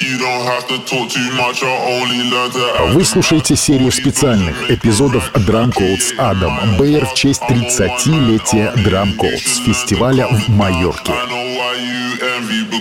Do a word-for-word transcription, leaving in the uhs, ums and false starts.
Вы слушаете серию специальных эпизодов Drum Code с Адамом Бэйр в честь тридцатилетия Drum Code фестиваля в Майорке.